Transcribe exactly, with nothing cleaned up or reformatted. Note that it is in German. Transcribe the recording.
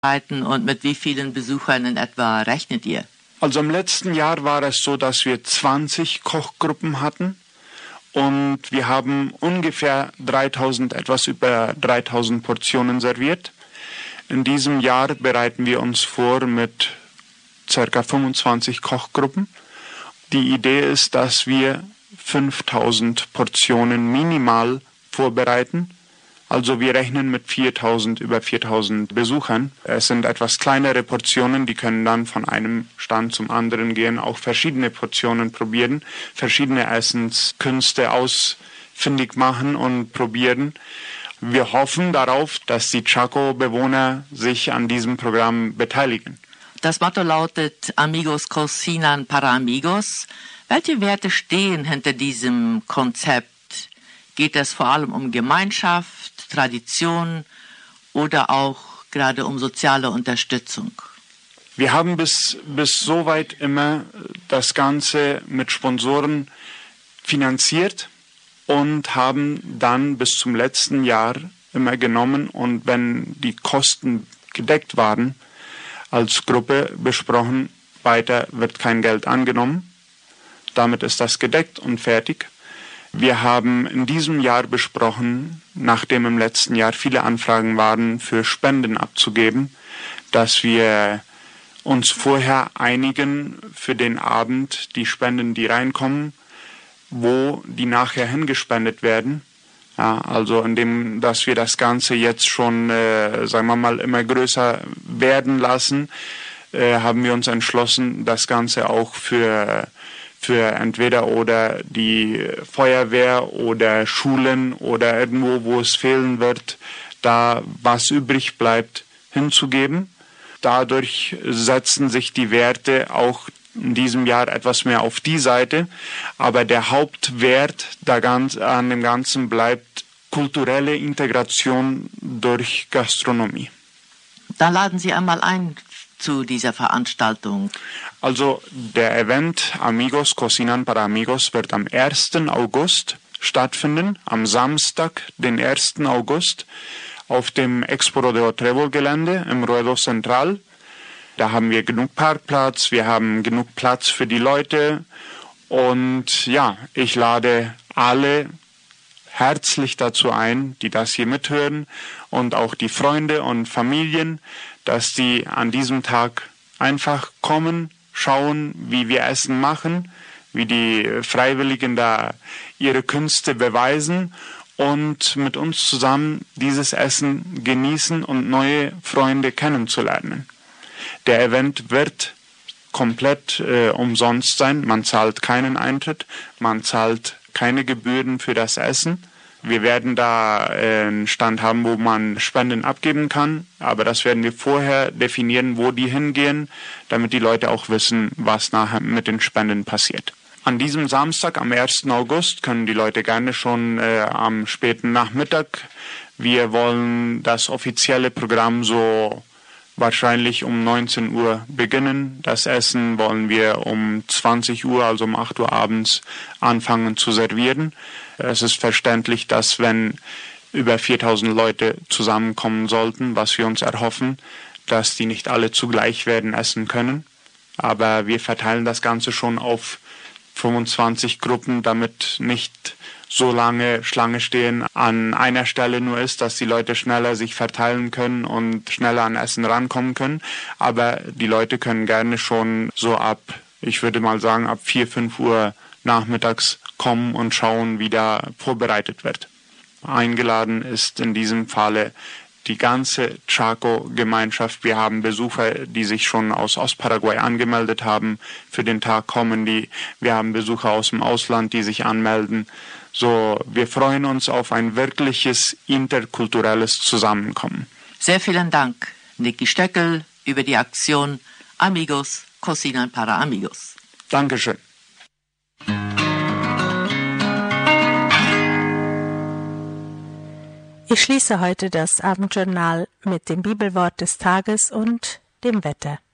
und mit wie vielen Besuchern in etwa rechnet ihr? Also im letzten Jahr war es so, dass wir zwanzig Kochgruppen hatten und wir haben ungefähr dreitausend, etwas über dreitausend Portionen serviert. In diesem Jahr bereiten wir uns vor mit ca. fünfundzwanzig Kochgruppen. Die Idee ist, dass wir fünftausend Portionen minimal vorbereiten. Also wir rechnen mit viertausend, über viertausend Besuchern. Es sind etwas kleinere Portionen, die können dann von einem Stand zum anderen gehen, auch verschiedene Portionen probieren, verschiedene Essenskünste ausfindig machen und probieren. Wir hoffen darauf, dass die Chaco-Bewohner sich an diesem Programm beteiligen. Das Motto lautet Amigos cocinan para amigos. Welche Werte stehen hinter diesem Konzept? Geht es vor allem um Gemeinschaft, Tradition oder auch gerade um soziale Unterstützung? Wir haben bis, bis soweit immer das Ganze mit Sponsoren finanziert und haben dann bis zum letzten Jahr immer genommen und wenn die Kosten gedeckt waren, als Gruppe besprochen, weiter wird kein Geld angenommen. Damit ist das gedeckt und fertig. Wir haben in diesem Jahr besprochen, nachdem im letzten Jahr viele Anfragen waren, für Spenden abzugeben, dass wir uns vorher einigen für den Abend, die Spenden, die reinkommen, wo die nachher hingespendet werden. Ja, also indem, dass wir das Ganze jetzt schon, äh, sagen wir mal, immer größer werden lassen, äh, haben wir uns entschlossen, das Ganze auch für für entweder oder die Feuerwehr oder Schulen oder irgendwo, wo es fehlen wird, da was übrig bleibt, hinzugeben. Dadurch setzen sich die Werte auch in diesem Jahr etwas mehr auf die Seite, aber der Hauptwert da ganz, an dem Ganzen bleibt kulturelle Integration durch Gastronomie. Dann laden Sie einmal ein zu dieser Veranstaltung. Also der Event Amigos Cocinan para Amigos wird am ersten August stattfinden, am Samstag, den ersten August, auf dem Expo Rodeo Trébol Gelände im Ruedo Central. Da haben wir genug Parkplatz, wir haben genug Platz für die Leute und ja, ich lade alle herzlich dazu ein, die das hier mithören und auch die Freunde und Familien, dass die an diesem Tag einfach kommen, schauen, wie wir Essen machen, wie die Freiwilligen da ihre Künste beweisen und mit uns zusammen dieses Essen genießen und neue Freunde kennenzulernen. Der Event wird komplett äh, umsonst sein, man zahlt keinen Eintritt, man zahlt keine Gebühren für das Essen. Wir werden da einen Stand haben, wo man Spenden abgeben kann, aber das werden wir vorher definieren, wo die hingehen, damit die Leute auch wissen, was nachher mit den Spenden passiert. An diesem Samstag, am ersten August, können die Leute gerne schon äh, am späten Nachmittag. Wir wollen das offizielle Programm so wahrscheinlich um neunzehn Uhr beginnen. Das Essen wollen wir um zwanzig Uhr, also um acht Uhr abends, anfangen zu servieren. Es ist verständlich, dass wenn über viertausend Leute zusammenkommen sollten, was wir uns erhoffen, dass die nicht alle zugleich werden essen können. Aber wir verteilen das Ganze schon auf fünfundzwanzig Gruppen, damit nicht so lange Schlange stehen an einer Stelle nur ist, dass die Leute schneller sich verteilen können und schneller an Essen rankommen können. Aber die Leute können gerne schon so ab, ich würde mal sagen, ab vier, fünf Uhr nachmittags kommen und schauen, wie da vorbereitet wird. Eingeladen ist in diesem Falle die ganze Chaco-Gemeinschaft. Wir haben Besucher, die sich schon aus Ostparaguay angemeldet haben. Für den Tag kommen die. Wir haben Besucher aus dem Ausland, die sich anmelden. So, wir freuen uns auf ein wirkliches interkulturelles Zusammenkommen. Sehr vielen Dank, Niki Stöckel, über die Aktion Amigos Cocinan para Amigos. Dankeschön. Ich schließe heute das Abendjournal mit dem Bibelwort des Tages und dem Wetter.